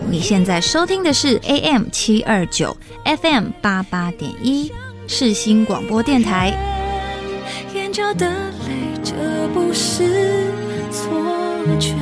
你现在收听的是 AM729 FM88.1 世新广播电台。 眼角的泪，这不是错觉。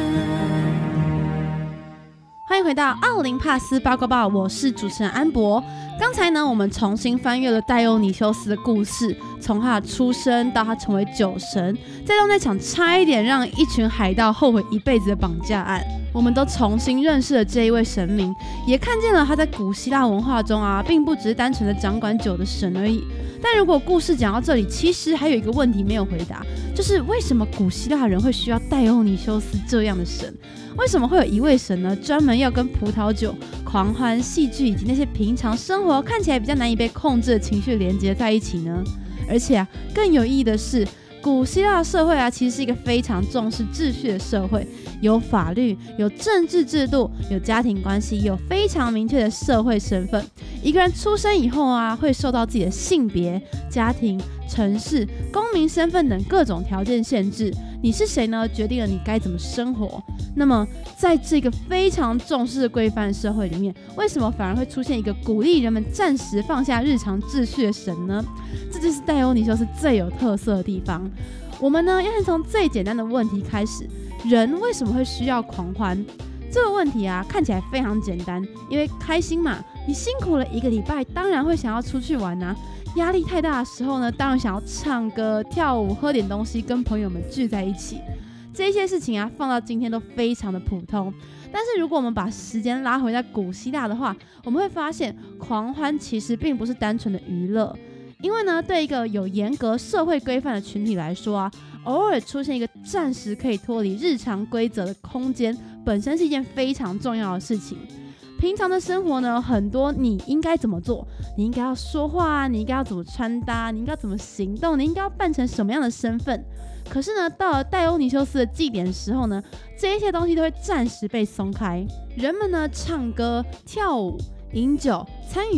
欢迎回到奥林帕斯八卦报，我是主持人安博。刚才呢，我们重新翻阅了戴欧尼修斯的故事，从他的出生到他成为酒神，再到那场差一点让一群海盗后悔一辈子的绑架案，我们都重新认识了这一位神明，也看见了他在古希腊文化中并不只是单纯的掌管酒的神而已。但如果故事讲到这里，其实还有一个问题没有回答，就是为什么古希腊人会需要戴欧尼修斯这样的神？为什么会有一位神呢，专门要跟葡萄酒、狂欢、戏剧以及那些平常生活看起来比较难以被控制的情绪连接在一起呢？而且更有意义的是，古希腊社会其实是一个非常重视秩序的社会，有法律，有政治制度，有家庭关系，有非常明确的社会身份。一个人出生以后会受到自己的性别、家庭、城市、公民身份等各种条件限制。你是谁呢？决定了你该怎么生活。那么，在这个非常重视规范社会里面，为什么反而会出现一个鼓励人们暂时放下日常秩序的神呢？这就是戴欧尼修斯最有特色的地方。我们呢，要先从最简单的问题开始：人为什么会需要狂欢？这个问题看起来非常简单，因为开心嘛，你辛苦了一个礼拜，当然会想要出去玩压力太大的时候呢，当然想要唱歌、跳舞、喝点东西，跟朋友们聚在一起。这些事情放到今天都非常的普通。但是如果我们把时间拉回在古希腊的话，我们会发现狂欢其实并不是单纯的娱乐。因为呢，对一个有严格社会规范的群体来说偶尔出现一个暂时可以脱离日常规则的空间，本身是一件非常重要的事情。平常的生活呢，很多你应该怎么做，你应该要说话你应该要怎么穿搭，你应该要怎么行动，你应该要扮成什么样的身份。可是呢，到了戴欧尼修斯的祭典的时候呢，这一些东西都会暂时被松开。人们呢，唱歌、跳舞、饮酒、参与